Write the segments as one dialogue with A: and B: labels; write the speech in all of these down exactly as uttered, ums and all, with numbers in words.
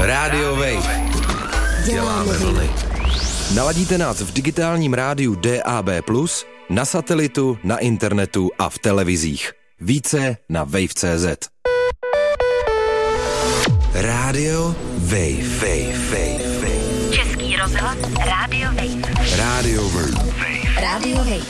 A: Rádio Wave. Děláme vlny. Naladíte nás v digitálním rádiu D A B plus, na satelitu, na internetu a v televizích. Více na wave tečka cé zet. Rádio Wave. Wave, Wave, Wave.
B: Český rozhlas Rádio Wave.
A: Rádio Wave.
B: Rádio Wave.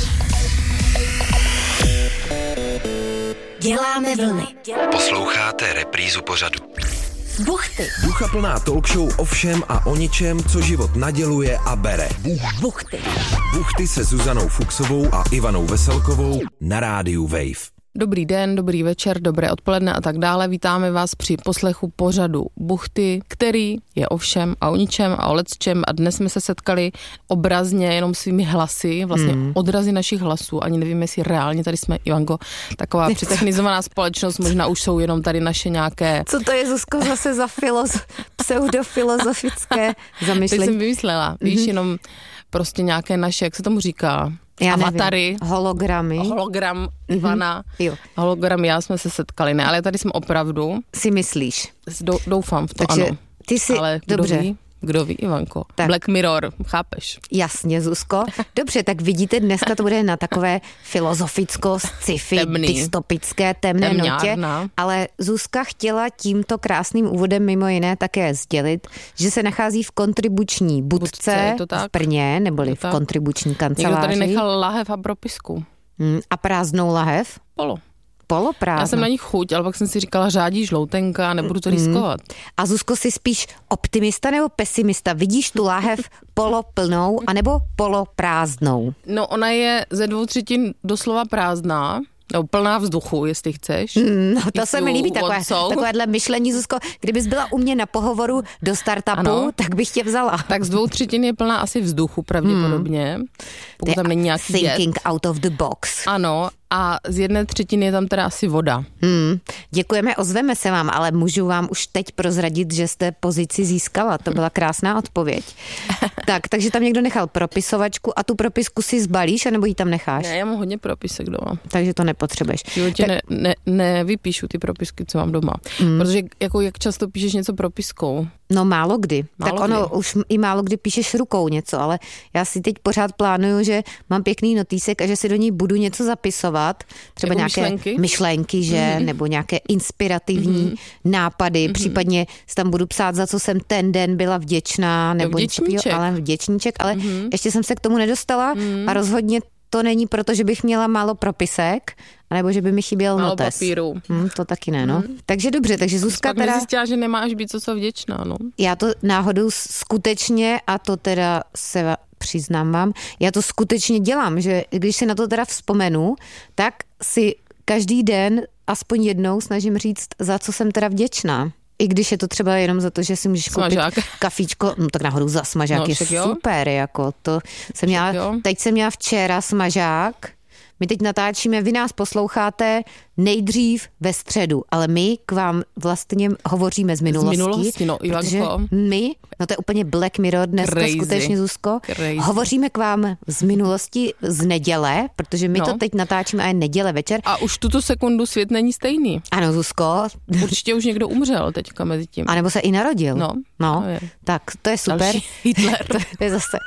B: Děláme vlny.
A: Posloucháte reprízu pořadu.
B: Buchty.
A: Duchaplná talk show o všem a o ničem, co život naděluje a bere.
B: Buchty.
A: Buchty se Zuzanou Fuchsovou a Ivanou Veselkovou na rádiu Wave.
C: Dobrý den, dobrý večer, dobré odpoledne a tak dále. Vítáme vás při poslechu pořadu Buchty, který je o všem a o ničem a o lecčem a dnes jsme se setkali obrazně jenom svými hlasy, vlastně hmm. odrazy našich hlasů. Ani nevím, jestli reálně tady jsme, Ivanko, taková přetechnizovaná společnost, možná už jsou jenom tady naše nějaké...
D: Co to je, Zuzko, zase za filoz... pseudofilozofické zamyšlení?
C: Teď jsem vymyslela, víš, mm-hmm. jenom prostě nějaké naše, jak se tomu říká...
D: Já
C: avatary.
D: Nevím. Hologramy.
C: Hologram Ivana.
D: Mm-hmm. Jo.
C: Hologram já jsme se setkali, ne, ale tady jsme opravdu.
D: Si myslíš?
C: Doufám v to,
D: Takže
C: ano.
D: Ty si,
C: ale kdo
D: dobře.
C: Ví? Kdo ví, Ivanko?
D: Tak.
C: Black Mirror, chápeš?
D: Jasně, Zuzko. Dobře, tak vidíte, dneska to bude na takové filozoficko, sci-fi,
C: Temný.
D: dystopické, temné notě. Ale Zuzka chtěla tímto krásným úvodem mimo jiné také sdělit, že se nachází v kontribuční budce, budce v Brně, neboli v kontribuční kanceláři.
C: Někdo tady nechal lahev a propisku.
D: Hmm, a prázdnou lahev?
C: Polo.
D: Poloprázdno.
C: Já jsem na ní chuť, ale pak jsem si říkala, řádí žloutenka, nebudu to riskovat. Mm.
D: A Zuzko, jsi spíš optimista nebo pesimista? Vidíš tu láhev poloplnou anebo poloprázdnou?
C: No ona je ze dvou třetin doslova prázdná, nebo plná vzduchu, jestli chceš.
D: Mm, no to se mi líbí, takové, takovéhle myšlení, Zuzko. Kdybys byla u mě na pohovoru do startupu, ano, tak bych tě vzala.
C: Tak z dvou třetin je plná asi vzduchu pravděpodobně, mm. pokud tam není nějaký
D: thinking
C: jet.
D: Out of the box.
C: Ano, a z jedné třetiny je tam teda asi voda.
D: Hmm, děkujeme, ozveme se vám, ale můžu vám už teď prozradit, že jste pozici získala. To byla krásná odpověď. Tak, takže tam někdo nechal propisovačku a tu propisku si zbalíš, anebo ji tam necháš?
C: Ne, já mám hodně propisek doma.
D: Takže to nepotřebuješ.
C: V životě tak... ne, ne, nevypíšu ty propisky, co mám doma. Hmm. Protože jako jak často píšeš něco propiskou?
D: No málo kdy.
C: Málo
D: tak ono
C: kdy.
D: už i málo kdy píšeš rukou něco, ale já si teď pořád plánuju, že mám pěkný notýsek a že si do ní budu něco zapisovat. Třeba
C: jako
D: nějaké
C: myšlenky,
D: myšlenky že? Mm-hmm. Nebo nějaké inspirativní mm-hmm. nápady. Mm-hmm. Případně si tam budu psát, za co jsem ten den byla vděčná. Nebo
C: vděčníček.
D: Něco, ale vděčníček. Ale mm-hmm. ještě jsem se k tomu nedostala mm-hmm. a rozhodně to není proto, že bych měla málo propisek, anebo že by mi chyběl
C: málo
D: notes.
C: papíru.
D: Hm, to taky ne, no. Hmm. Takže dobře, takže Zuzka
C: pak
D: teda...
C: Pak zjistila, že nemáš být co co vděčná, no.
D: Já to náhodou skutečně, a to teda se přiznám vám, já to skutečně dělám, že když si na to teda vzpomenu, tak si každý den aspoň jednou snažím říct, za co jsem teda vděčná. I když je to třeba jenom za to, že si můžeš
C: smažák.
D: koupit kafíčko, no tak náhodou za smažák no, je super, jako to jsem měla, teď jsem měla včera smažák, my teď natáčíme, vy nás posloucháte nejdřív ve středu, ale my k vám vlastně hovoříme z minulosti.
C: Z minulosti, no,
D: protože
C: Ivanko.
D: my, no to je úplně Black Mirror dneska,
C: Crazy.
D: skutečně, Zuzko,
C: Crazy.
D: hovoříme k vám z minulosti z neděle, protože my
C: no.
D: to teď natáčíme a je neděle večer.
C: A už tuto sekundu svět není stejný.
D: Ano, Zuzko.
C: Určitě už někdo umřel teďka mezi tím.
D: A nebo se i narodil.
C: No,
D: no.
C: To je.
D: Tak to je super.
C: Další Hitler.
D: To je zase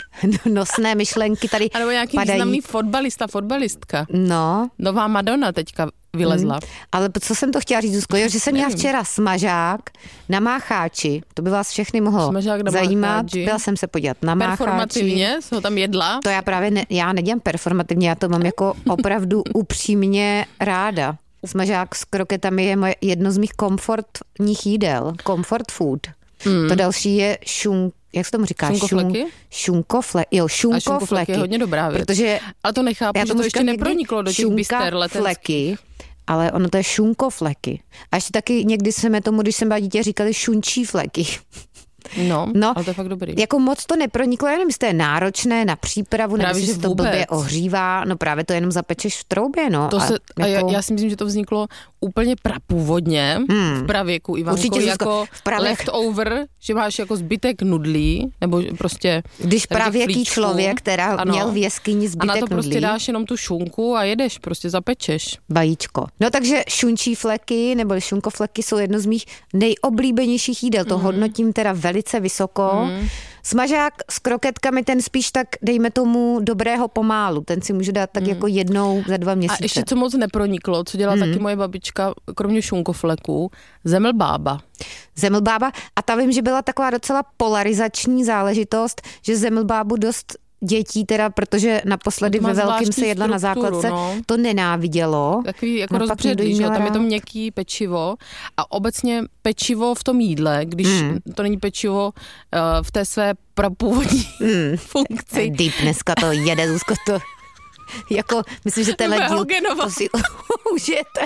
D: nosné myšlenky tady
C: a nebo nějaký
D: padají.
C: významný fotbalista, fotbalistka.
D: No.
C: Nová Madonna teďka vylezla.
D: Hmm. Ale co jsem to chtěla říct, Zuzko, jo, že jsem měla včera smažák na Mácháči. To by vás všechny mohlo zajímat. Mácháči. Byla jsem se podívat na Mácháči.
C: Performativně jsi ho tam jedla?
D: To já právě, ne, já nedělám performativně, já to mám jako opravdu upřímně ráda. Smažák s kroketami je moje, jedno z mých komfortních jídel. Comfort food. Hmm. To další je šunk. Jak se tomu říká?
C: Šunkofleky?
D: Šunkofleky. Jo, šunkofleky.
C: je hodně dobrá věc.
D: Protože
C: ale to nechápu, že to ještě neproniklo do těch bister letenských.
D: Ale ono to je šunkofleky. A ještě taky někdy jsme tomu, když jsem byla dítě, říkali šunčí fleky.
C: No,
D: no,
C: ale to je fakt dobrý.
D: Jako moc to neproniklo, jenom jestli to je náročné na přípravu, nebo si to blbě ohřívá, no právě to jenom zapečeš v troubě, no.
C: To
D: a
C: se, a
D: jako...
C: já, já si myslím, že to vzniklo úplně prapůvodně hmm. v pravěku, Ivanko,
D: určitě,
C: jako
D: v pravě...
C: leftover, že máš jako zbytek nudlí, nebo prostě...
D: Když pravěký člověk, která ano, měl v jeskyni zbytek nudlí.
C: A na to
D: nudlí,
C: prostě dáš jenom tu šunku a jedeš, prostě zapečeš.
D: Vajíčko. No takže šunčí fleky, nebo šunkofleky jsou jedno z mých nejoblíbenějších jídel, to mm. hodnotím teda velice vysoko. Mm. Smažák s kroketkami, ten spíš tak, dejme tomu, dobrého pomálu. Ten si může dát tak mm. jako jednou za dva měsíce. A
C: ještě co moc neproniklo, co dělala mm. taky moje babička, kromě šunkofleků, zemlbába.
D: Zemlbába. A ta vím, že byla taková docela polarizační záležitost, že zemlbábu dost dětí teda, protože naposledy ve velkým se jedla na základce, no. to nenávidělo.
C: Takový jako rozbředlý, že tam je to měkký pečivo a obecně pečivo v tom jídle, když mm. to není pečivo uh, v té své prapůvodní mm. funkci.
D: Deep dneska to jede, Zuzko, to jako, myslím, že tenhle díl to si užijete.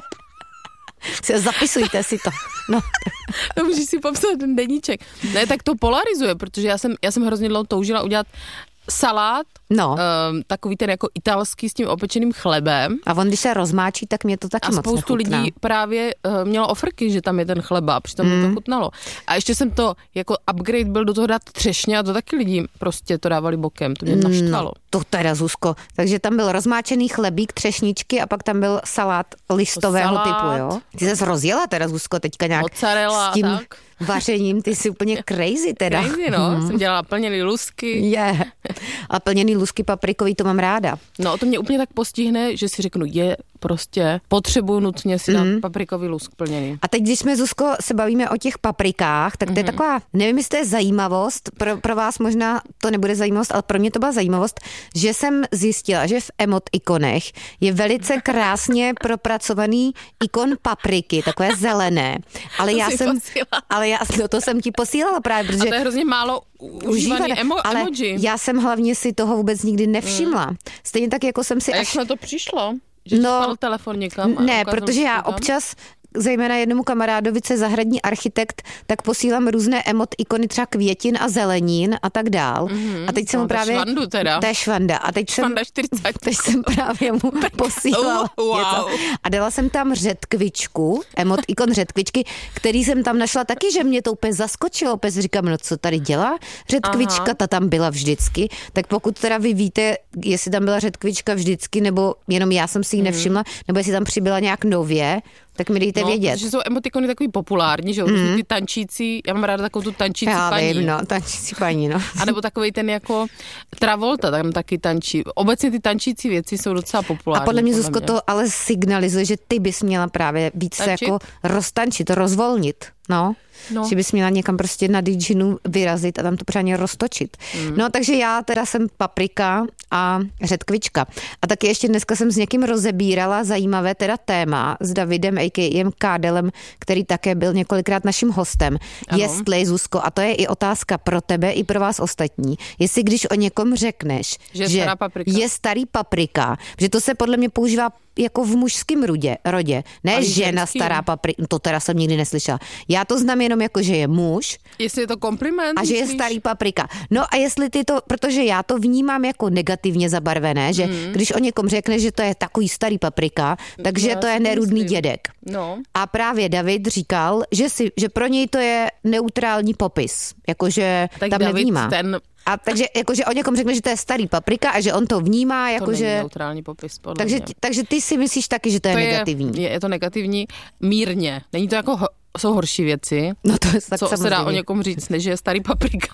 D: Zapisujte si to. No.
C: To můžeš si popsat ten deníček. Ne, tak to polarizuje, protože já jsem, já jsem hrozně dlouho toužila udělat salát,
D: no.
C: um, takový ten jako italský s tím opečeným chlebem.
D: A on, když se rozmáčí, tak mě to taky
C: a
D: moc
C: spoustu
D: nechutná.
C: lidí právě uh, mělo ofrky, že tam je ten chleba, přitom mm. mi to chutnalo. A ještě jsem to, jako upgrade byl do toho dát třešně a to taky lidi prostě to dávali bokem, to mě naštvalo.
D: No, to teda, Zuzko. Takže tam byl rozmáčený chlebík, třešničky a pak tam byl salát listového salát. typu, jo? Ty jsi rozjela teda, Zuzko, teďka nějak
C: mozzarella,
D: s tím
C: tak.
D: vařením, ty jsi úplně crazy teda.
C: Crazy, no, hmm. jsem dělala plněný lusky.
D: Je. Yeah. A plněný lusky paprikový, to mám ráda.
C: No, to mě úplně tak postihne, že si řeknu, je prostě, potřebuju nutně si dát mm. paprikový lusk plněný.
D: A teď, když jsme, Zuzko, se bavíme o těch paprikách, tak to mm. je taková, nevím, jestli to je zajímavost, pro, pro vás možná to nebude zajímavost, ale pro mě to byla zajímavost, že jsem zjistila, že v emotikonech je velice krásně propracovaný ikon papriky, takové zelené. Ale já jsem, ale já, no to jsem ti posílala právě, protože...
C: A to je hrozně málo užívaný emo,
D: ale
C: emoji.
D: Já jsem hlavně si toho vůbec nikdy nevšimla. Mm. Stejně tak, jako jsem si...
C: A jak
D: až...
C: na to přišlo? Že
D: no,
C: spal telefon někam?
D: Ne, protože já tam? občas, zejména jednomu kamarádovi, co je zahradní architekt, tak posílám různé emot ikony třeba květin a zelenín a tak dál. Mm-hmm. A teď jsem
C: no,
D: mu právě...
C: švandu teda.
D: To je švanda. A teď
C: švanda
D: jsem, teď jsem právě mu posílala
C: wow.
D: něco. A dala jsem tam řetkvičku, emot ikon řetkvičky, který jsem tam našla taky, že mě to úplně zaskočilo. Opět říkám, no co tady dělá řetkvička, Aha. ta tam byla vždycky. Tak pokud teda vy víte, jestli tam byla řetkvička vždycky, nebo jenom já jsem si ji nevšimla, mm. nebo jestli tam přibyla nějak nově, tak mi dejte
C: no,
D: vědět.
C: Protože jsou emotikony takový populární, že jo, mm. ty tančící, já mám ráda takovou tu tančící
D: já
C: paní.
D: Vím, no, tančící paní, no.
C: A nebo takovej ten jako Travolta, tam taky tančí. Obecně ty tančící věci jsou docela populární.
D: A podle mě, Zuzko, to ale signalizuje, že ty bys měla právě víc se jako roztančit, rozvolnit, no. No. Že bys měla někam prostě na didžinu vyrazit a tam to pořádně roztočit. Mm. No takže já teda jsem paprika a řetkvička. A taky ještě dneska jsem s někým rozebírala zajímavé teda téma s Davidem a ká á Kádelem, který také byl několikrát naším hostem. Ano. Jestli, Zuzko, a to je i otázka pro tebe i pro vás ostatní, jestli když o někom řekneš,
C: že,
D: že
C: stará paprika.
D: je starý paprika, že to se podle mě používá jako v mužském rodě, rodě. Ne
C: ale
D: žena
C: ženský.
D: stará paprika, to teda jsem nikdy neslyšela. Já to znám jenom jako, že je muž.
C: Jestli je to kompliment.
D: A že
C: myslíš?
D: je starý paprika. No a jestli ty to, protože já to vnímám jako negativně zabarvené, že mm. když o někom řekne, že to je takový starý paprika, takže
C: no,
D: to je nerudný myslím. dědek.
C: No.
D: A právě David říkal, že, si, že pro něj to je neutrální popis. Jakože tam
C: David
D: nevnímá.
C: Ten...
D: A takže jakože o někom řekne, že to je starý paprika a že on to vnímá, jakože...
C: To není neutrální popis, podle
D: takže,
C: mě.
D: takže ty si myslíš taky, že to je,
C: to
D: negativní.
C: Je, je to negativní mírně. Není to jako, ho, jsou horší věci,
D: no to je tak
C: co
D: samozřejmě.
C: se dá o někom říct, než je starý paprika.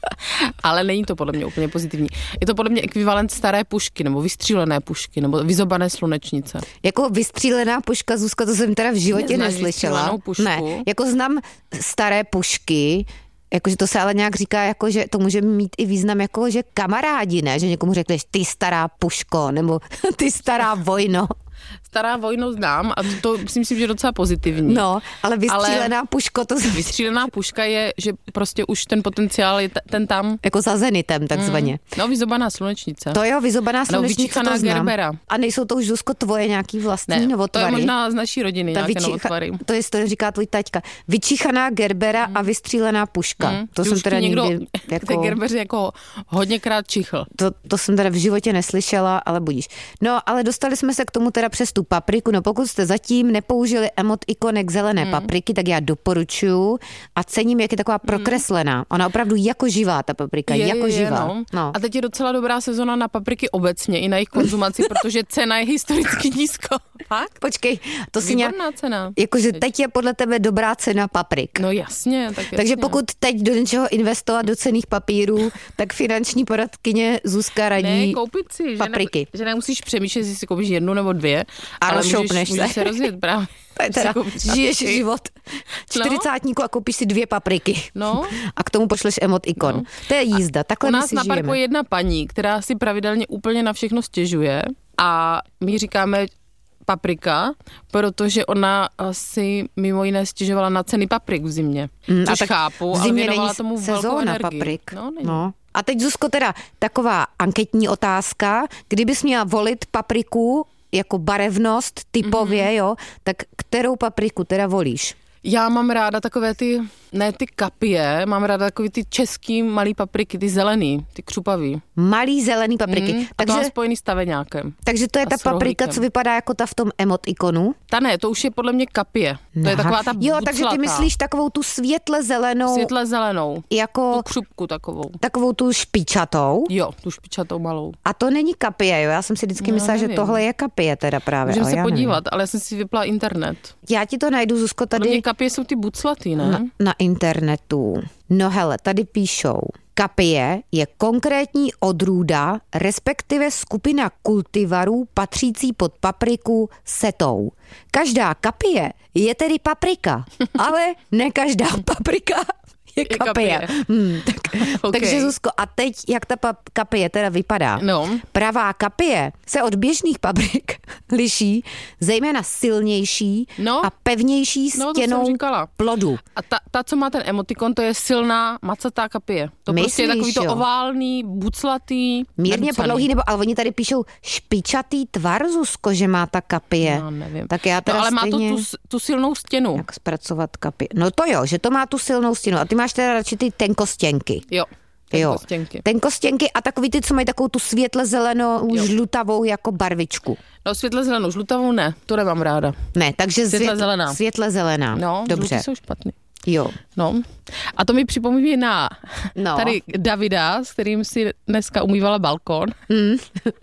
C: Ale není to podle mě úplně pozitivní. Je to podle mě ekvivalent staré pušky, nebo vystřílené pušky, nebo vyzobané slunečnice.
D: Jako vystřílená puška, Zuzka, to jsem teda v životě
C: Neznáš
D: neslyšela.
C: Pušku?
D: Ne, jako znám staré pušky, jakože to se ale nějak říká, jako, že to může mít i význam jako, že kamarádi, ne? Že někomu řekneš ty stará puško, nebo ty stará vojno.
C: stará vojno znám a to, to si myslím, že je docela pozitivní.
D: No, ale vystřílená ale puško to...
C: Vystřílená puška je, že prostě už ten potenciál je t- ten tam.
D: Jako za zenitem takzvaně. Mm.
C: No, vyzobaná slunečnice.
D: To jo, vyzobaná slunečnice,
C: no,
D: to znám.
C: Gerbera.
D: A nejsou to už, Zuzko, tvoje nějaký vlastní
C: ne,
D: novotvary?
C: To je možná z naší rodiny
D: Ta
C: nějaké
D: vyčicha,
C: novotvary.
D: To je, to říká tvůj taťka. Vyčichaná Gerbera mm. a vystřílená puška. Mm. To
C: Ty
D: jsem teda
C: někdo,
D: nikdy... Jako...
C: Ty Gerbeři jako hodněkrát čichl.
D: To, to jsem teda v životě neslyšela, ale budíš. No, ale dostali jsme se k tomu teda přes tu papriku. No, pokud jste zatím nepoužili emotikonek zelené hmm. papriky, tak já doporučuju a cením, jak je taková prokreslená. Ona opravdu jako živá, ta paprika,
C: je,
D: jako
C: je,
D: živá.
C: No.
D: No.
C: A teď je docela dobrá sezona na papriky obecně i na jejich konzumaci, protože cena je historicky nízko. Fakt?
D: Počkej, to si
C: Výborná
D: nějak...
C: cena.
D: Jakože teď je podle tebe dobrá cena paprik.
C: No jasně. Tak jasně.
D: Takže pokud teď do něčeho investovat do cenných papírů, tak finanční poradkyně Zuzka radí
C: ne, koupit si,
D: papriky.
C: Že, ne, že nemusíš přemýšlet, jestli si koupíš jednu nebo dvě,
D: a
C: ale
D: rozšoupneš
C: můžeš, můžeš se rozjet právě.
D: Teda, žiješ život čtyřicátníku no? a koupíš si dvě papriky.
C: No.
D: A k tomu pošleš emot-ikon. No. To je jízda, takhle
C: u
D: my
C: nás
D: si
C: na
D: žijeme.
C: parku je jedna paní, která si pravidelně úplně na všechno stěžuje a my říkáme paprika, protože ona si mimo jiné stěžovala na ceny paprik v zimě. Mm, což chápu, ale věnovala tomu velkou energii.
D: Paprik.
C: No,
D: no. A teď, Zuzko, teda taková anketní otázka. Kdybys měla volit papriku jako barevnost typově, mm-hmm. jo, tak kterou papriku teda volíš?
C: Já mám ráda takové ty, ne ty kapie, mám ráda takový ty český malý papriky, ty zelený, ty křupavý.
D: Malý zelený papriky.
C: Mm, takže, a to mám spojený s taveňákem.
D: Takže to je ta paprika, co vypadá jako ta v tom emot-ikonu?
C: Ta ne, to už je podle mě kapie. To
D: Aha.
C: je taková ta
D: Jo,
C: buclatá.
D: takže ty myslíš takovou tu světle zelenou.
C: Světle zelenou.
D: Jako
C: tu křupku takovou.
D: Takovou tu špičatou.
C: Jo, tu špičatou malou.
D: A to není kapie, jo? Já jsem si vždycky no, myslela, nevím. že tohle je kapie teda právě.
C: Můžeme se podívat,
D: nevím.
C: ale já jsem si vypla internet.
D: Já ti to najdu, Zuzko, tady.
C: Kapie jsou ty buclatý, ne?
D: Na, na internetu. No hele, tady píšou. Kapie je konkrétní odrůda, respektive skupina kultivarů patřící pod papriku setou. Každá kapie je tedy paprika, ale ne každá paprika je kapie.
C: Je kapie.
D: Hmm, tak, okay. Takže Zuzko, a teď jak ta pap- kapie teda vypadá?
C: No.
D: Pravá kapie se od běžných paprik liší zejména silnější
C: no.
D: a pevnější stěnou
C: no,
D: plodu.
C: A ta, ta, co má ten emotikon, to je silná macatá kapie. To
D: Myslíš,
C: prostě je takový to
D: jo?
C: oválný, buclatý.
D: Mírně podlouhý, nebo ale oni tady píšou špičatý tvar, Zuzko, že má ta kapie.
C: No, nevím.
D: Tak já teda
C: no, ale
D: stejně...
C: má to tu, tu silnou stěnu.
D: Jak zpracovat kapie. No to jo, že to má tu silnou stěnu. A ty máš teda radši ty tenkostěnky.
C: Jo. Tenkostěnky.
D: Tenkostěnky a takový ty, co mají takovou tu světle zelenou, žlutavou jako barvičku.
C: No světle zelenou, žlutavou ne, to nemám ráda.
D: Ne, takže
C: světle
D: svět,
C: zelená.
D: Světle zelená.
C: No,
D: dobře.
C: jsou špatný.
D: Jo.
C: No. A to mi připomíná
D: no.
C: tady Davida, s kterým si dneska umývala balkon.
D: Mm.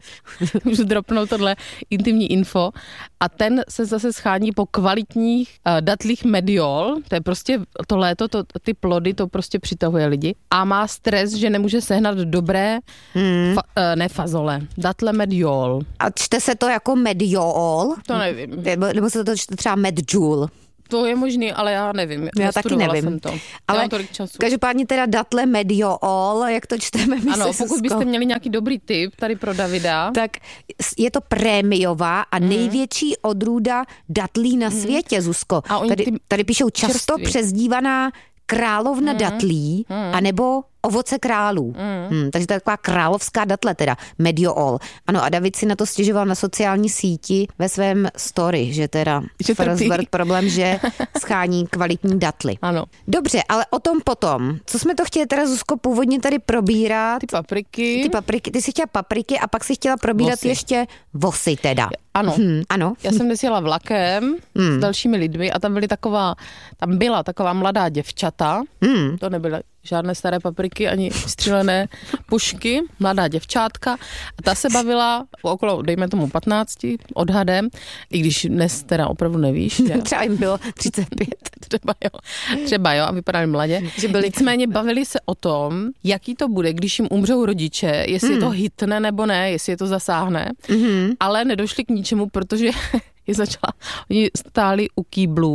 C: Můžu dropnout tohle intimní info. A ten se zase schání po kvalitních uh, datlích Mediol. To je prostě to léto, to, ty plody, to prostě přitahuje lidi. A má stres, že nemůže sehnat dobré,
D: mm.
C: fa, uh, ne fazole, datle Mediol.
D: A čte se to jako Mediol?
C: To nevím.
D: Nebo, nebo se to čte třeba Medjool?
C: To je možný, ale já nevím.
D: Já taky nevím.
C: Jsem to.
D: Ale
C: tolik času.
D: Každopádně teda datle Mediol, jak to čteme my
C: ano,
D: se
C: pokud
D: Zuzko.
C: byste měli nějaký dobrý tip tady pro Davida.
D: Tak je to prémiová a mm. největší odrůda datlí na světě, Zuzko.
C: A oni
D: tady,
C: ty
D: tady píšou často
C: čerství.
D: přezdívaná královna mm. datlí, mm. anebo ovoce králů. Mm. Hmm, takže to je taková královská datle teda, Mediol. Ano, a David si na to stěžoval na sociální síti ve svém story, že teda first world problém, že schání kvalitní datly.
C: Ano.
D: Dobře, ale o tom potom. Co jsme to chtěli teda, Zuzko, původně tady probírat?
C: Ty papriky.
D: Ty papriky. Ty jsi chtěla papriky a pak si chtěla probírat vosy. ještě vosy teda.
C: Ano.
D: Hmm, ano.
C: Já jsem dnes jela vlakem hmm. s dalšími lidmi a tam byly taková, tam byla taková mladá děvčata. Hmm. To nebyly žádné staré papriky, ani střílené pušky, mladá děvčátka. A ta se bavila okolo, dejme tomu patnácti odhadem, i když dnes teda opravdu nevíš. Že?
D: Třeba jim bylo třicet pět.
C: Třeba jo, třeba jo, a vypadali mladě. Že byli... Nicméně bavili se o tom, jaký to bude, když jim umřou rodiče, jestli mm. je to hitne nebo ne, jestli je to zasáhne, mm-hmm. ale nedošli k ničemu, protože je začala, oni stáli u kýblů,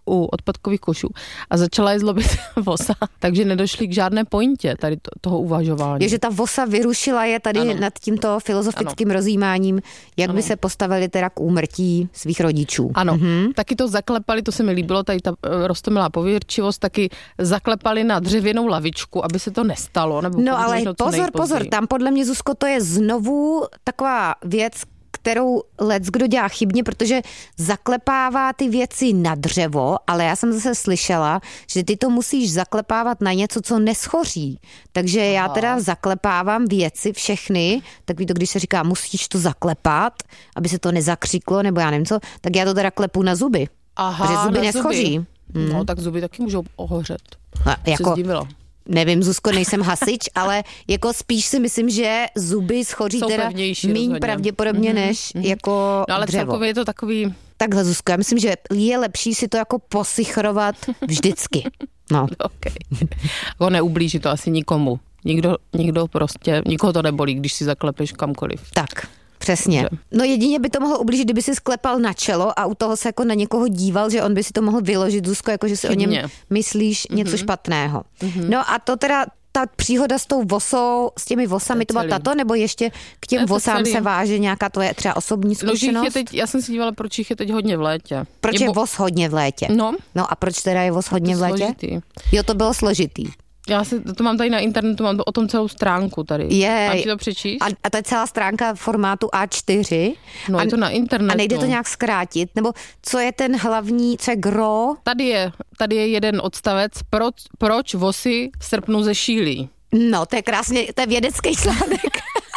C: u odpadkových košů a začala je zlobit vosa, takže nedošli k žádné pointě tady to, toho uvažování.
D: Je, že ta vosa vyrušila je tady ano. nad tímto filozofickým ano. rozjímáním, jak ano. by se postavili teda k úmrtí svých rodičů.
C: Ano, mhm. taky to zaklepali, to se mi líbilo, tady ta roztomilá pověrčivost, taky zaklepali na dřevěnou lavičku, aby se to nestalo. Nebo
D: no ale pozor, pozor, tam podle mě, Zuzko, to je znovu taková věc, kterou leckdo dělá chybně, protože zaklepává ty věci na dřevo, ale já jsem zase slyšela, že ty to musíš zaklepávat na něco, co neschoří. Takže Aha. já teda zaklepávám věci všechny, takový to, když se říká, musíš to zaklepat, aby se to nezakřiklo, nebo já nevím co, tak já to teda klepu na zuby.
C: Aha,
D: protože zuby
C: na
D: neschoří.
C: Zuby. No, tak zuby taky můžou ohořet.
D: No, jako,
C: se zdivilo.
D: Nevím, Zuzko, nejsem hasič, ale jako spíš si myslím, že zuby schoří
C: jsou
D: teda míň pravděpodobně mm-hmm. než mm-hmm. jako
C: no, ale
D: dřevo.
C: celkově je to takový...
D: Takhle, Zuzko, já myslím, že je lepší si to jako posichrovat vždycky. No.
C: Okay. Jako neublíží to asi nikomu. Nikdo, nikdo prostě, nikoho to nebolí, když si zaklepeš kamkoliv.
D: Tak. Přesně. No jedině by to mohlo ublížit, kdyby si sklepal na čelo a u toho se jako na někoho díval, že on by si to mohl vyložit, Zuzko, jako že si Chybně. o něm myslíš mm-hmm. něco špatného. Mm-hmm. No a to teda ta příhoda s tou vosou, s těmi vosami, to, to byla tato, nebo ještě k těm vosám celý. Se váže nějaká tvoje třeba osobní zkušenost?
C: No, je teď, já jsem si dívala, proč jich je teď hodně v létě.
D: Proč je, je bo... vos hodně v létě?
C: No.
D: No a proč teda je vos hodně v létě?
C: Složitý.
D: Jo, to bylo složitý.
C: Já si, to mám tady na internetu, mám to o tom celou stránku tady.
D: Je.
C: Mám ti to přečíst? A,
D: a to je celá stránka formátu á čtyři.
C: No,
D: a,
C: je to na internetu.
D: A nejde to nějak zkrátit? Nebo co je ten hlavní, co je gro?
C: Tady je, tady je jeden odstavec, proč, proč vosy v srpnu zešílí.
D: No, to je krásně, to je vědecký článek.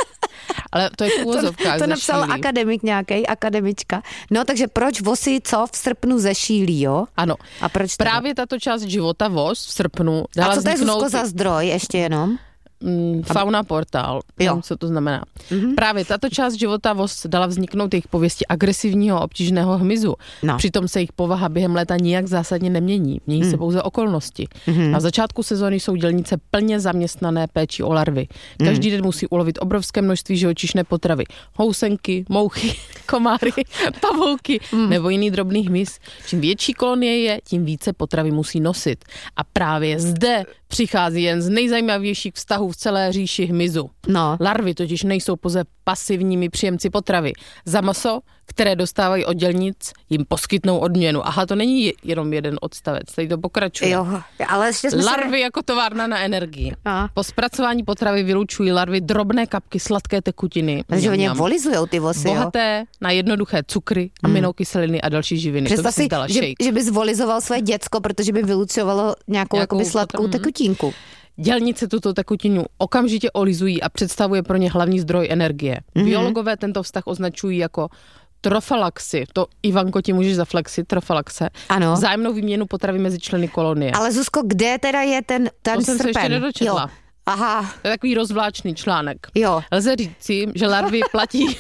C: Ale to je v úvozovkách.
D: To, to napsal
C: zešílí.
D: akademik nějaký, akademička. No, takže proč vosy co v srpnu zešílí, jo?
C: Ano.
D: A proč to?
C: Právě tato část života vos v srpnu dala
D: A co to je,
C: vzniknout...
D: Zuzko, za zdroj ještě jenom?
C: Mm, fauna portál, nevím, co to znamená. Mm-hmm. Právě tato část života vos dala vzniknout jejich pověsti agresivního a obtížného hmyzu. No. Přitom se jejich povaha během léta nijak zásadně nemění. Mění mm. se pouze okolnosti. Mm-hmm. Na začátku sezóny jsou dělnice plně zaměstnané péčí o larvy. Každý mm. den musí ulovit obrovské množství živočišné potravy. Housenky, mouchy, komáry, pavouky mm. nebo jiný drobný hmyz. Čím větší kolonie je, tím více potravy musí nosit. A právě zde přichází jen z nejzajímavějších vztahů v celé říši hmyzu.
D: No.
C: Larvy totiž nejsou pouze pasivními příjemci potravy. Za maso, které dostávají od dělnic, jim poskytnou odměnu. Aha, to není jenom jeden odstavec, tady to pokračuje.
D: Jo, ale ještě jsme
C: larvy
D: se...
C: jako továrna na energii.
D: A.
C: Po zpracování potravy vylučují larvy drobné kapky sladké tekutiny.
D: Takže oni volizujou ty vosy,
C: bohaté
D: jo?
C: na jednoduché cukry, aminokyseliny a další živiny.
D: Představ si, že, že by zvolizoval své děcko, protože by vylučovalo nějakou jakoby sladkou potom... tekutínku.
C: Dělnice tuto tekutinu okamžitě olizují a představuje pro ně hlavní zdroj energie. Mm-hmm. Biologové tento vztah označují jako trofalaxi. To, Ivanko, ti můžeš zaflexit, trofalaxe.
D: Ano.
C: Vzájemnou výměnu potravy mezi členy kolonie.
D: Ale Zuzko, kde teda je ten, ten
C: to
D: srpen?
C: jsem se ještě nedočetla.
D: Jo. Aha.
C: To je takový rozvláčný článek.
D: Jo.
C: Lze říci, že larvy platí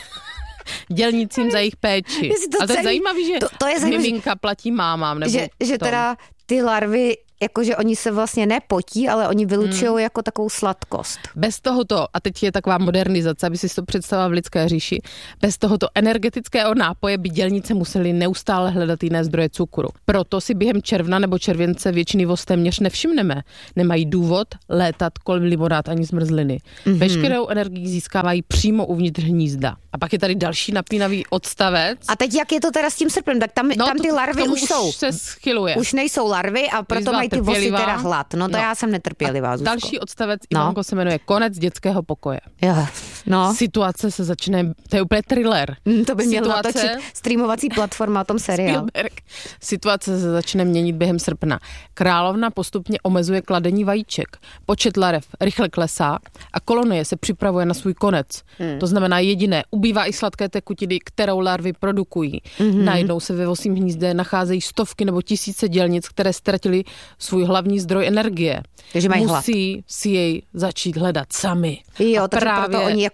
C: dělnicím za jejich péči. A to je zajímavý, že
D: to, to je zajímavý,
C: miminka platí mámám. Nebo
D: že, že teda ty larvy, jakože oni se vlastně nepotí, ale oni vylučují hmm. jako takovou sladkost.
C: Bez tohoto, a teď je taková modernizace, aby si to představila v lidské říši, bez tohoto energetického nápoje by dělnice museli neustále hledat jiné zdroje cukru. Proto si během června nebo července většiny voz téměř nevšimneme. Nemají důvod létat kolem limonád ani zmrzliny. Mm-hmm. Veškerou energii získávají přímo uvnitř hnízda. A pak je tady další napínavý odstavec.
D: A teď jak je to teda s tím srpem? Tak tam,
C: no,
D: tam ty
C: to,
D: larvy už jsou.
C: se schyluje.
D: Už nejsou larvy a proto mají ty vosy teda hlad. No to no. já jsem netrpělivá, Zuzko.
C: Další odstavec, no. Ivanko, se jmenuje Konec dětského pokoje.
D: Jo, no.
C: Situace se začne, to je úplně thriller.
D: Mm, to by měl
C: Situace,
D: natočit streamovací platforma o tom seriál.
C: Spielberg. Situace se začne měnit během srpna. Královna postupně omezuje kladení vajíček. Počet larev rychle klesá a kolonie se připravuje na svůj konec. Hmm. To znamená jediné, ubývá i sladké tekutiny, kterou larvy produkují. Mm-hmm. Najednou se ve vosím hnízdě nacházejí stovky nebo tisíce dělnic, které ztratily svůj hlavní zdroj energie.
D: Takže mají
C: Musí hlad. si jej začít hledat sami.
D: Jo,
C: a
D: takže
C: právě...
D: proto oni jako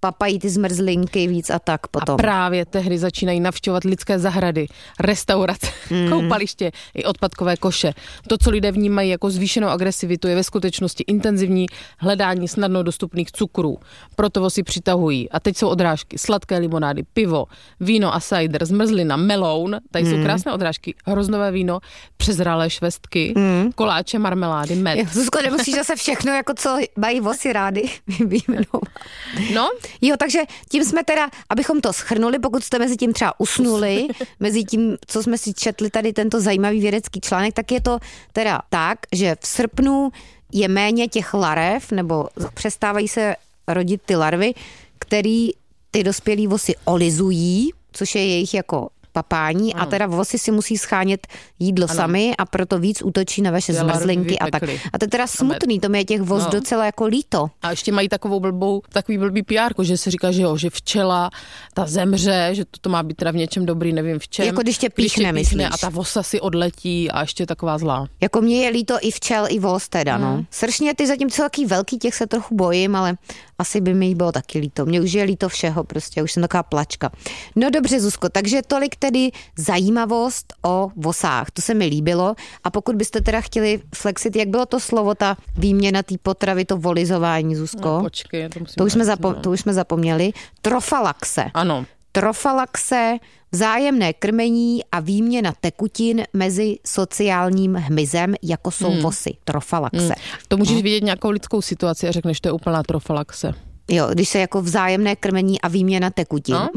D: papají ty zmrzlinky víc a tak potom.
C: A právě tehdy začínají navštěvovat lidské zahrady, restaurace, mm. koupaliště i odpadkové koše. To, co lidé vnímají jako zvýšenou agresivitu, je ve skutečnosti intenzivní hledání snadno dostupných cukrů. Proto si přitahují. A teď jsou odrážky, sladké limonády, pivo, víno a cider, zmrzlina, meloun, tady mm. jsou krásné odrážky, hroznové víno, přezralé švestky, mm. koláče, marmelády, med.
D: Jo, Zuzko, nemusíš zase všechno, jako co mají vosy rády vyjmenovat.
C: No.
D: Jo, takže tím jsme teda, abychom to shrnuli, pokud jste mezi tím třeba usnuli, mezi tím, co jsme si četli tady tento zajímavý vědecký článek, tak je to teda tak, že v srpnu je méně těch larev, nebo přestávají se rodit ty larvy, který ty dospělý vosy olizují, což je jejich jako papání, ano. A teda vosy si musí schánět jídlo ano. sami a proto víc útočí na vaše zmrzlinky a tak. A to je teda smutný, to mi je těch vos no. docela jako líto.
C: A ještě mají takovou blbou, takový blbý pé érko, že se říká, že jo, že včela, ta zemře, že to, to má být teda v něčem dobrý, nevím v čem.
D: Jako když tě píchne, když tě píchne
C: a ta vosa si odletí a ještě taková zlá.
D: Jako mě je líto i včel, i vos teda, no. Hmm. Sršně ty zatím jsou takový velký, těch se trochu bojím, ale asi by mi jich bylo taky líto. Mně už je líto všeho, prostě už jsem taková plačka. No dobře, Zuzko, takže tolik tedy zajímavost o vosách. To se mi líbilo. A pokud byste teda chtěli flexit, jak bylo to slovo, ta výměna té potravy, to volizování, Zuzko?
C: No, počkej, to,
D: to, už jsme zapom- to už jsme zapomněli. Trofalaxe.
C: Ano.
D: Trofalaxe, vzájemné krmení a výměna tekutin mezi sociálním hmyzem, jako jsou hmm. vosy. Trofalaxe. Hmm.
C: To můžeš no. vidět nějakou lidskou situaci a řekneš, to je úplná trofalaxe.
D: Jo, když se jako vzájemné krmení a výměna tekutin. No?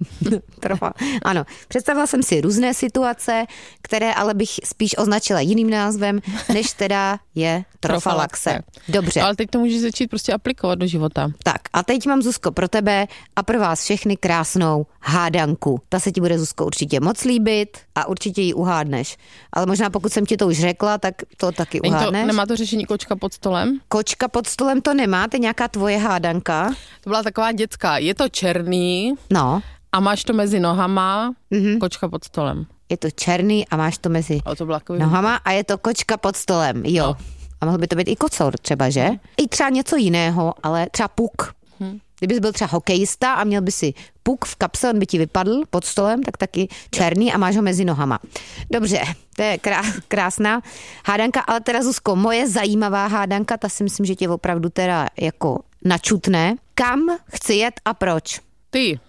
D: Trofa. Ano, představila jsem si různé situace, které ale bych spíš označila jiným názvem, než teda je trofalaxe. Dobře.
C: Ale teď to můžeš začít prostě aplikovat do života.
D: Tak a teď mám, Zuzko, pro tebe a pro vás všechny krásnou hádanku. Ta se ti bude, Zuzko, určitě moc líbit a určitě ji uhádneš. Ale možná pokud jsem ti to už řekla, tak to taky
C: Není
D: uhádneš.
C: To, nemá to řešení kočka pod stolem?
D: Kočka pod stolem to nemá, to je nějaká tvoje hádanka.
C: To byla taková dětská. Je to černý
D: no.
C: a máš to mezi nohama, mm-hmm. kočka pod stolem.
D: Je to černý a máš to mezi
C: to
D: nohama a je to kočka pod stolem, jo. No. A mohl by to být i kocour třeba, že? Hmm. I třeba něco jiného, ale třeba puk. Hmm. Kdybys byl třeba hokejista a měl by si puk v kapse, on by ti vypadl pod stolem, tak taky černý a máš ho mezi nohama. Dobře, to je krásná hádanka, ale teda, Zuzko, moje zajímavá hádanka, ta si myslím, že tě opravdu teda jako načutne. Kam chci jet a proč?
C: Ty.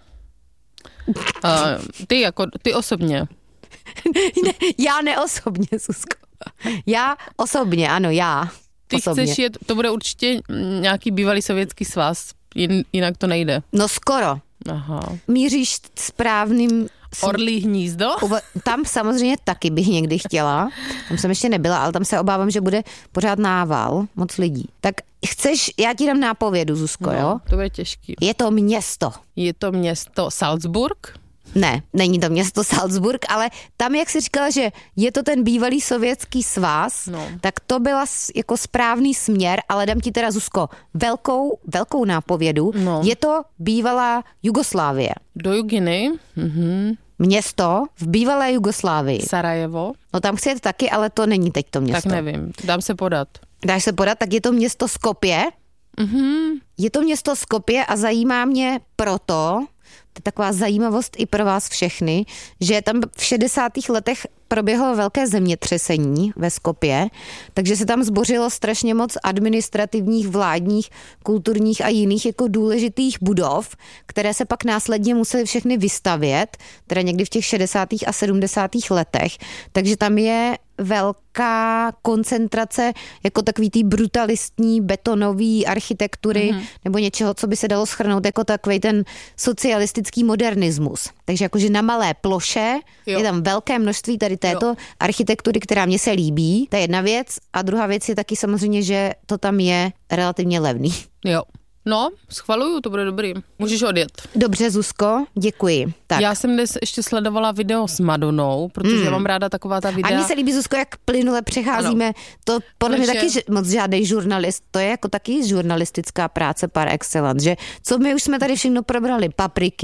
C: Uh, ty jako, ty osobně.
D: ne, já neosobně, Zuzko. Já osobně, ano, já.
C: Ty
D: osobně.
C: Chceš jet, to bude určitě nějaký bývalý sovětský svaz, jinak to nejde.
D: No skoro.
C: Aha.
D: Míříš správným...
C: Orlí hnízdo?
D: Tam samozřejmě taky bych někdy chtěla. Tam jsem ještě nebyla, ale tam se obávám, že bude pořád nával moc lidí. Tak chceš, já ti dám nápovědu, Zuzko,
C: no,
D: jo?
C: To bude těžký.
D: Je to město.
C: Je to město Salzburg?
D: Ne, není to město Salzburg, ale tam, jak jsi říkala, že je to ten bývalý sovětský svaz, no. tak to byla jako správný směr, ale dám ti teda, Zuzko, velkou, velkou nápovědu. No. Je to bývalá Jugoslávie.
C: Do Juginy? Mhm.
D: Město v bývalé Jugoslávii.
C: Sarajevo?
D: No tam chci jet taky, ale to není teď to město.
C: Tak nevím, dám se podat.
D: Dáš se podat, tak je to město Skopje.
C: Mhm.
D: Je to město Skopje a zajímá mě proto, to je taková zajímavost i pro vás všechny, že tam v šedesátých letech proběhlo velké zemětřesení ve Skopje, takže se tam zbořilo strašně moc administrativních, vládních, kulturních a jiných jako důležitých budov, které se pak následně musely všechny vystavět, teda někdy v těch šedesátých a sedmdesátých letech. Takže tam je velká koncentrace jako takový tý brutalistní betonový architektury mm-hmm. nebo něčeho, co by se dalo shrnout jako takový ten socialistický modernismus. Takže jakože na malé ploše jo. je tam velké množství tady této jo. architektury, která mně se líbí. To je jedna věc. A druhá věc je taky samozřejmě, že to tam je relativně levný.
C: Jo. No, schvaluju, to bude dobrý. Můžeš odjet.
D: Dobře, Zuzko, děkuji. Tak.
C: Já jsem dnes ještě sledovala video s Madonou, protože mm. já mám ráda taková ta videa.
D: A mně se líbí, Zuzko, jak plynule přecházíme. Ano. To podle mě taky moc žádnej žurnalist. To je jako taky žurnalistická práce par excellence, že co my už jsme tady všechno probrali. Papriky,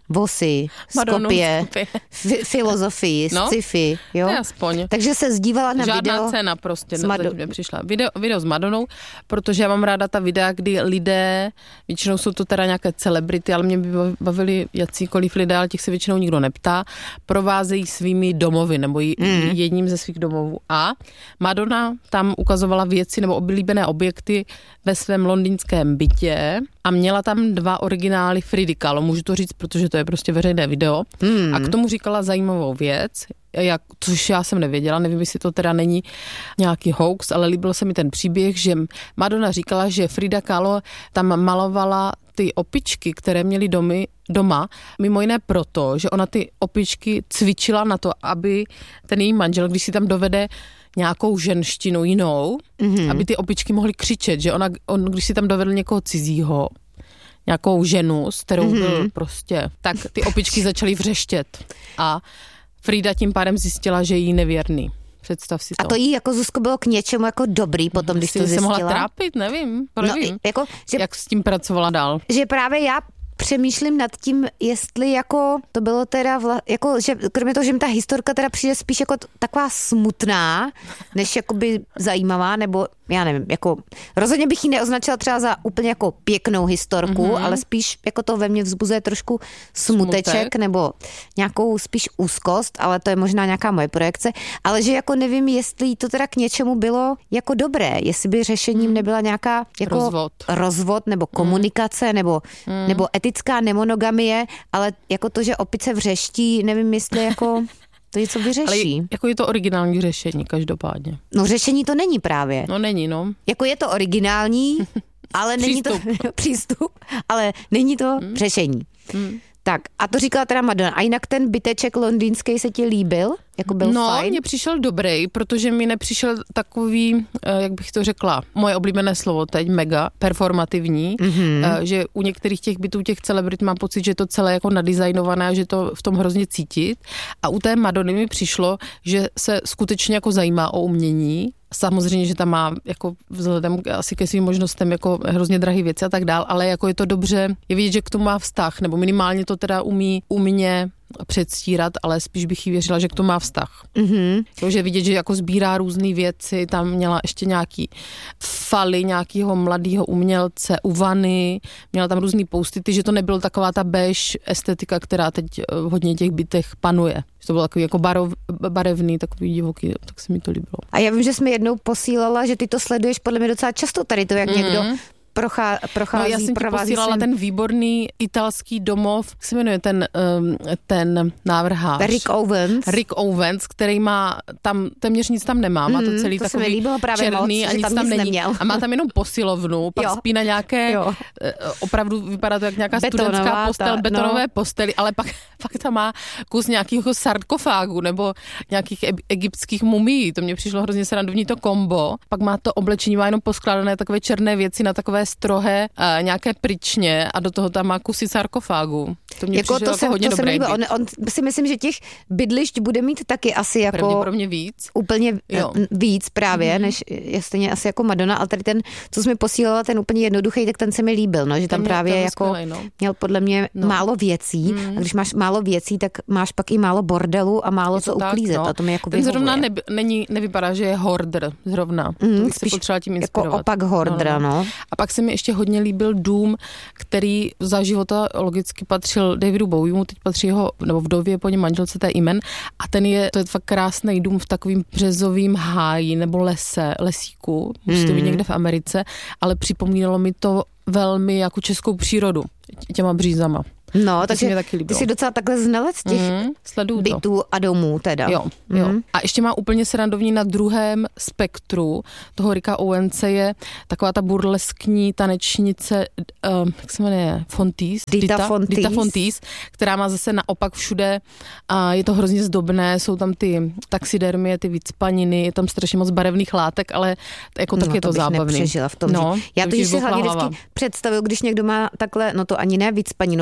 D: vosy,
C: Madonu,
D: Skopje,
C: Skopje.
D: fi- filozofii,
C: No,
D: sci-fi, jo?
C: to je aspoň.
D: Takže se zdívala na
C: Žádná
D: video.
C: cena prostě
D: s Mado-
C: zatím nepřišla. Video, video s Madonou, protože já mám ráda ta videa, kdy lidé, většinou jsou to teda nějaké celebrity, ale mě by bavili jakýkoliv lidé, ale těch se většinou nikdo neptá, provázejí svými domovy nebo mm. jedním ze svých domovů. A Madonna tam ukazovala věci nebo oblíbené objekty ve svém londýnském bytě a měla tam dva originály Fridy Kahlo, můžu to říct, protože to je prostě veřejné video. Mm. A k tomu říkala zajímavou věc, jak, což já jsem nevěděla, nevím, jestli to teda není nějaký hoax, ale líbil se mi ten příběh, že Madonna říkala, že Frida Kahlo tam malovala ty opičky, které měly domy, doma, mimo jiné proto, že ona ty opičky cvičila na to, aby ten její manžel, když si tam dovede nějakou ženštinu jinou, mm-hmm. aby ty opičky mohly křičet, že ona, on, když si tam dovedl někoho cizího, nějakou ženu, s kterou mm-hmm. byl prostě, tak ty opičky začaly vřeštět a Frida tím pádem zjistila, že je jí nevěrný. Představ si to.
D: A to jí jako Zuzko bylo k něčemu jako dobrý potom, když
C: si
D: to zjistila?
C: se mohla trápit, nevím. nevím.
D: No, jako, že,
C: jak s tím pracovala dál.
D: Že právě já přemýšlím nad tím, jestli jako to bylo teda, vla, jako, že kromě toho, že mi ta historka teda přijde spíš jako t- taková smutná, než jakoby zajímavá, nebo já nevím, jako rozhodně bych ji neoznačila třeba za úplně jako pěknou historku, mm-hmm. ale spíš jako to ve mně vzbuzuje trošku smuteček, Smutek. Nebo nějakou spíš úzkost, ale to je možná nějaká moje projekce, ale že jako nevím, jestli to teda k něčemu bylo jako dobré, jestli by řešením mm. nebyla nějaká jako
C: rozvod,
D: rozvod nebo komunikace, mm. nebo, mm. nebo etická nemonogamie, ale jako to, že opice vřeští, nevím, jestli jako to něco vyřeší.
C: Ale jako je to originální řešení, každopádně.
D: No řešení to není právě.
C: No není, no.
D: Jako je to originální, ale není to přístup, ale není to hmm. řešení. Hmm. Tak a to říkala teda Madonna. A jinak ten byteček londýnský se ti líbil? Jako byl
C: no,
D: fajn?
C: mně přišel dobrý, protože mi nepřišel takový, jak bych to řekla, moje oblíbené slovo teď, mega performativní, mm-hmm. že u některých těch bytů, těch celebrit mám pocit, že je to celé jako nadizajnované a že to v tom hrozně cítit. A u té Madony mi přišlo, že se skutečně jako zajímá o umění. Samozřejmě, že tam má jako vzhledem asi ke svým možnostem jako hrozně drahé věci a tak dál, ale jako je to dobře, je vidět, že k tomu má vztah, nebo minimálně to teda umí u mě předstírat, ale spíš bych jí věřila, že k tomu má vztah. Mm-hmm. Takže vidět, že jako sbírá různé věci, tam měla ještě nějaký faly nějakého mladého umělce u vany, měla tam různý poustity, že to nebylo taková ta beige estetika, která teď v hodně těch bytech panuje. Že to bylo takový jako barov, barevný, takový divoký, tak se mi to líbilo.
D: A já vím, že jsi mi jednou posílala, že ty to sleduješ podle mě docela často tady to, jak mm-hmm. někdo Prochá, prochází,
C: no, já jsem ti posílala svým... ten výborný italský domov, jak se jmenuje ten, um, ten návrhář?
D: Rick Owens.
C: Rick Owens, který má tam, téměř nic tam nemá, má to celý
D: mm, to
C: takový
D: líbilo právě
C: černý
D: moc,
C: a nic tam, tam není. Neměl. A má tam jenom posilovnu, pak jo. spí na nějaké, jo. opravdu vypadá to jak nějaká Betonová, studentská postel, ta, betonové no. postely, ale pak, pak tam má kus nějakého sarkofágu nebo nějakých e- egyptských mumií, to mě přišlo hrozně srandovní to kombo. Pak má to oblečení, má jenom poskládané takové černé věci na takové strohé, uh, nějaké pryčně a do toho tam má kusy sarkofágu. To mě
D: jako
C: přišlo
D: to
C: jako
D: se,
C: hodně
D: to
C: dobrý byt.
D: On, on si myslím, že těch bydlišť bude mít taky asi jako...
C: Pravděpodobně víc.
D: Úplně jo. víc právě, mm-hmm. než je stejně asi jako Madonna, ale tady ten, co jsi mi posílala, ten úplně jednoduchý, tak ten se mi líbil, no, že tam
C: mě,
D: právě jako skvělej, no. měl podle mě no. málo věcí mm. a když máš málo věcí, tak máš pak i málo bordelu a málo co tak, uklízet no. a to mi jako
C: ten
D: vyhovuje.
C: Zrovna ne, není, nevypadá, že je hoarder zrovna. Mm, to bych se potřeba tím inspirovat.
D: Jako opak hoardera, no, no. no.
C: A pak se mi ještě hodně líbil dům, který za života logicky patřil Davidu Bowiemu, teď patří jeho, nebo vdově po něm manželce, té Imen. A ten je, to je fakt krásný dům v takovým březovým háji nebo lese, lesíku, musí to být někde v Americe, ale připomínalo mi to velmi jako českou přírodu těma břízama.
D: No, to takže ty jsi docela takhle znalec těch mm, bytů to. A domů teda.
C: Jo, mm. jo. A ještě má úplně srandovní na druhém spektru toho Ricka Owense je taková ta burleskní tanečnice, uh, jak se jmenuje, Fontees?
D: Dita, Dita Fontees.
C: Dita Fontees, která má zase naopak všude a je to hrozně zdobné, jsou tam ty taxidermie, ty vycpaniny, je tam strašně moc barevných látek, ale jako tak
D: no,
C: je to, to zábavný.
D: Nepřežila v tom.
C: No,
D: já to,
C: to
D: si hlavně vždycky představuju, když někdo má takhle, no to ani ne vycpaninu, ale třeba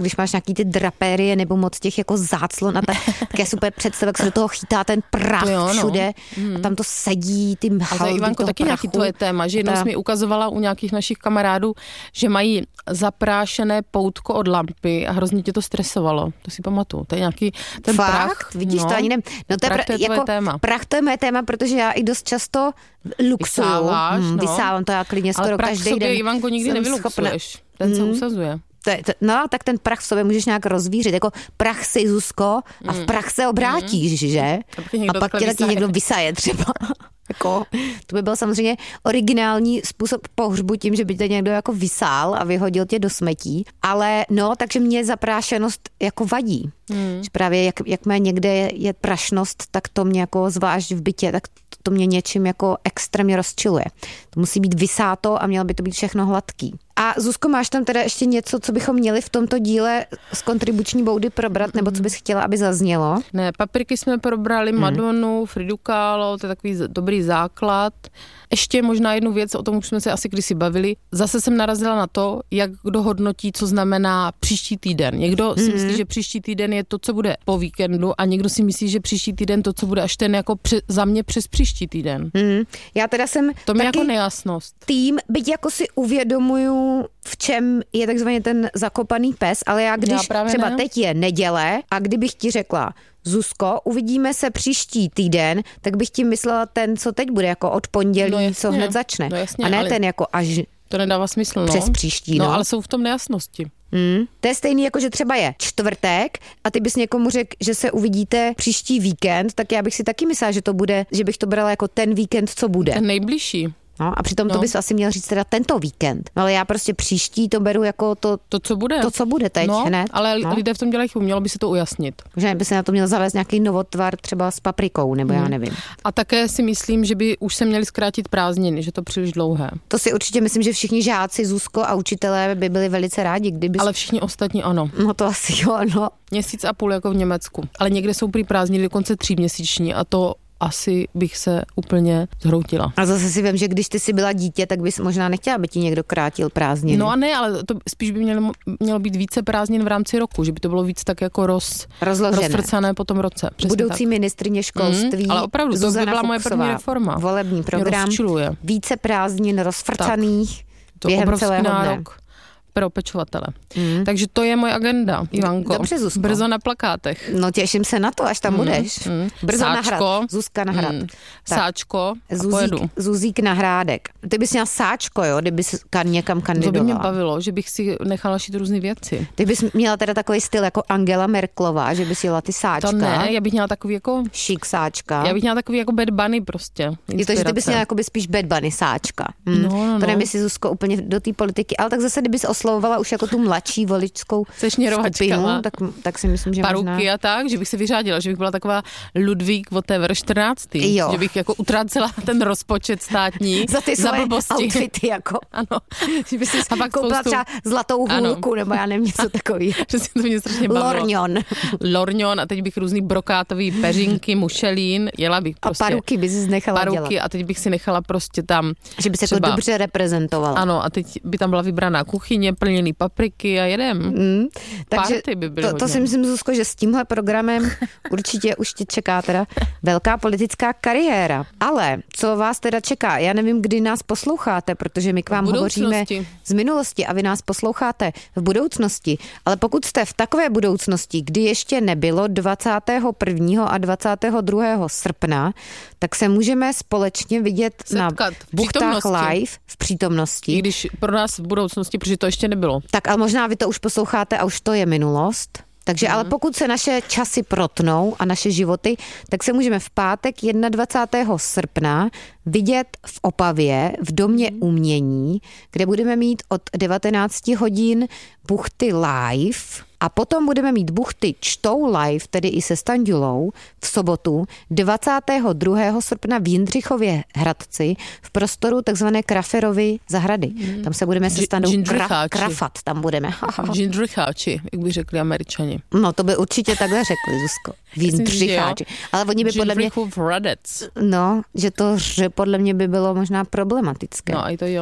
D: když máš nějaký ty drapérie nebo moc těch jako záclon a tak, tak je super představ, jak se do toho chytá ten prach to jo, no. všude a tam to sedí, ty haldy toho
C: Ivanko, taky
D: prachu.
C: Nějaký tvoje téma, že jednou
D: ta...
C: jsi mi ukazovala u nějakých našich kamarádů, že mají zaprášené poutko od lampy a hrozně tě to stresovalo. To si pamatuju. To je nějaký ten
D: Fakt?
C: prach.
D: Vidíš,
C: no,
D: to ani nevím. No to,
C: prach,
D: je,
C: to je
D: jako,
C: téma.
D: Prach to je moje téma, protože já i dost často luxuju.
C: Vysáváš,
D: hmm,
C: no.
D: Vysávám to já klidně skoro
C: ale
D: každý den.
C: Ale prach sobě, Ivanko, nikdy nevyluxuješ. Ten se
D: hmm.
C: usazuje.
D: To je, to, no, tak ten prach v sobě můžeš nějak rozvířit. Jako prach si, Zuzko, a v prach se obrátíš, mm. že? A, a pak tě taky někdo vysaje třeba. Jako, to by byl samozřejmě originální způsob pohřbu tím, že by tě někdo jako vysál a vyhodil tě do smetí. Ale no, takže mě zaprášenost jako vadí. Mm. Že právě jak, jak má někde je, je prašnost, tak to mě jako zvlášť v bytě, tak to mě něčím jako extrémně rozčiluje. To musí být vysáto a mělo by to být všechno hladký. A Zuzko, máš tam teda ještě něco, co bychom měli v tomto díle z kontribuční boudy probrat, nebo co bys chtěla, aby zaznělo?
C: Ne, papriky jsme probrali, hmm. Madonu, Fridu Kahlo, to je takový dobrý základ. Ještě možná jednu věc, o tom už jsme se asi kdysi bavili. Zase jsem narazila na to, jak kdo hodnotí, co znamená příští týden. Někdo si myslí, že příští týden je to, co bude po víkendu, a někdo si myslí, že příští týden to, co bude až ten jako při, za mě přes příští týden.
D: Hmm. Já teda jsem
C: to mi
D: taky
C: jako nejasnost.
D: Tým, byť jako si uvědomuju, v čem je takzvaně ten zakopaný pes, ale já když já třeba ne. teď je neděle a kdybych ti řekla, Zuzko, uvidíme se příští týden, tak bych ti myslela ten, co teď bude, jako od pondělí, no jasně, co hned začne.
C: No jasně,
D: a ne ten jako až
C: to nedává smysl, no.
D: Přes příští,
C: no.
D: No,
C: ale jsou v tom nejasnosti.
D: Hmm. To je stejný, jako že třeba je čtvrtek a ty bys někomu řekl, že se uvidíte příští víkend, tak já bych si taky myslela, že to bude, že bych to brala jako ten víkend, co bude.
C: Ten nejbližší.
D: No a přitom no. to bys asi měl říct teda tento víkend. No ale já prostě příští to beru jako to,
C: to co bude.
D: To, co bude teď,
C: no,
D: hned.
C: Ale
D: no.
C: lidé v tom dělají chybu, mělo by se to ujasnit.
D: Že by se na to měl zavést nějaký novotvar třeba s paprikou, nebo hmm. já nevím.
C: A také si myslím, že by už se měli zkrátit prázdniny, že to příliš dlouhé.
D: To si určitě myslím, že všichni žáci, Zuzko, a učitelé by byli velice rádi, kdyby...
C: Ale všichni ostatní ano.
D: No to asi jo, no.
C: Měsíc a půl jako v Německu. Ale někde jsou prý prázdniny dokonce tříměsíční a to asi bych se úplně zhroutila.
D: A zase si vím, že když ty jsi byla dítě, tak bys možná nechtěla, aby ti někdo krátil prázdniny.
C: No a ne, ale to spíš by mělo, mělo být více prázdnin v rámci roku, že by to bylo víc tak jako roz, rozvrcané po tom roce. Přesně
D: budoucí
C: tak.
D: ministryně školství.
C: Mm, ale opravdu,
D: Zuzana
C: to by byla moje
D: Fuchsová,
C: první reforma.
D: Volební program. Více prázdnin rozfrcaných
C: to
D: během celého
C: nárok.
D: dne.
C: Pro pečovatele.
D: Mm.
C: Takže to je moje agenda, Ivanko.
D: Dobře, Zuzko.
C: Brzo na plakátech.
D: No těším se na to, až tam mm. budeš. Mm. Brzo
C: Sáčko,
D: na hrad. Zuzka na hrad. Mm.
C: Sáčko a
D: Zuzík,
C: pojedu.
D: Zuzík na Hrádek. Ty bys měla sáčko, jo, kdybys někam kandidovala.
C: To by mě bavilo, že bych si nechala šít různé věci.
D: Ty bys měla teda takový styl jako Angela Merkelová, že bys jela ty sáčka.
C: To ne, já bych měla takový jako...
D: Šik sáčka.
C: Já bych měla takový jako Bad Bunny prostě. Inspirace.
D: Je to, že ty bys měla jako by spíš Bad Bunny sáčka. Mm. No, no, no. To nevím, si Zuzko úplně do té politiky, ale tak zase, kdybys oslovovala už jako tu mladší voličskou skupinu, tak, tak si myslím, že
C: paruky
D: možná...
C: a tak, že bych se vyřádila, že bych byla taková Ludvík whatever čtrnáctý.
D: Jo.
C: Že bych jako utrácela ten rozpočet státní
D: za ty
C: za
D: svoje
C: blbosti.
D: outfity jako.
C: Ano.
D: Že by si a pak koupila spoustu... třeba zlatou hůlku, nebo já nevím, něco takový.
C: Přesně, to mě strašně bavilo.
D: Lorňon.
C: Lorňon a teď bych různý brokátový peřinky, mušelín, jela bych prostě.
D: A paruky by si nechala
C: paruky
D: dělat.
C: A teď bych si nechala prostě tam.
D: Že by se třeba... to dobře reprezentovala.
C: Ano, a teď by tam byla vybraná kuchyně, plněný papriky a jedem.
D: Mm, takže
C: by
D: to, to si myslím, Zuzko, že s tímhle programem určitě už tě čeká teda velká politická kariéra. Ale co vás teda čeká? Já nevím, kdy nás posloucháte, protože my k vám hovoříme z minulosti a vy nás posloucháte v budoucnosti. Ale pokud jste v takové budoucnosti, kdy ještě nebylo dvacátého prvního a dvacátého druhého srpna, tak se můžeme společně vidět
C: setkat
D: na Buchtách live v přítomnosti.
C: I když pro nás v budoucnosti, protože to ještě nebylo.
D: Tak ale možná vy to už posloucháte a už to je minulost. Takže mm. ale pokud se naše časy protnou a naše životy, tak se můžeme v pátek dvacátého prvního srpna vidět v Opavě v Domě mm. umění, kde budeme mít od devatenáct hodin Buchty live a potom budeme mít Buchty čtou live, tedy i se Standulou, v sobotu dvacátého druhého srpna v Jindřichově Hradci v prostoru takzvané Kraferovy zahrady. Mm. Tam se budeme se Standou kra- krafat, tam budeme.
C: Jindřicháči, jak by řekli Američani.
D: No to by určitě takhle řekli, Zuzko. Jindřicháči. Ale oni by podle mě...
C: Hradec.
D: No, že to že podle mě by bylo možná problematické.
C: No a i to jo.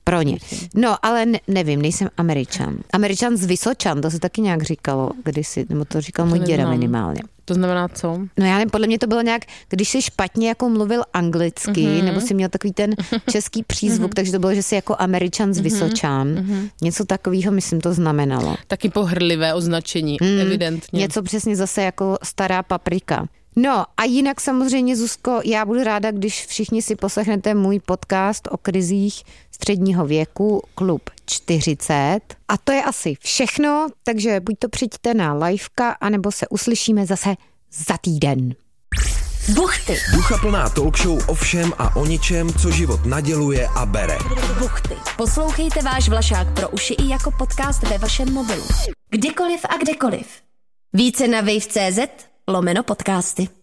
D: Pro ně. No, ale ne, nevím, nejsem Američan. Američan z Vysočan, to se taky nějak říkalo kdysi, nebo to říkal můj děda minimálně.
C: To znamená co?
D: No já nevím, podle mě to bylo nějak, když jsi špatně jako mluvil anglicky, mm-hmm. nebo si měl takový ten český přízvuk, mm-hmm. takže to bylo, že jsi jako Američan z Vysočan. Mm-hmm. Něco takového, myslím, to znamenalo.
C: Taky pohrdlivé označení, mm, evidentně.
D: Něco přesně zase jako stará paprika. No a jinak samozřejmě, Zuzko, já budu ráda, když všichni si poslechnete můj podcast o krizích středního věku, Klub čtyřicet. A to je asi všechno, takže buď to přijďte na liveka, anebo se uslyšíme zase za týden.
B: Buchty.
A: Duchaplná talk show o všem a o ničem, co život naděluje a bere.
B: Buchty. Poslouchejte váš Vlašák pro uši i jako podcast ve vašem mobilu. Kdykoliv a kdekoliv. Více na wave tečka cé zet lomeno podcasty.